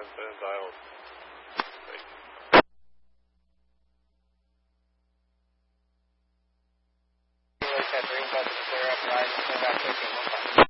then dial. That green button to clear up, right, and clear back 15,